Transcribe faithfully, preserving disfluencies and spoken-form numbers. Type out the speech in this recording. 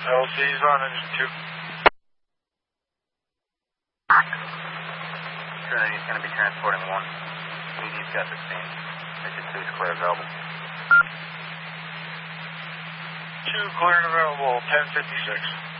L C's on engine two. Trinity's going to be transporting one. E D's got the scene. Engine two is clear available. Two clear and available, ten fifty-six.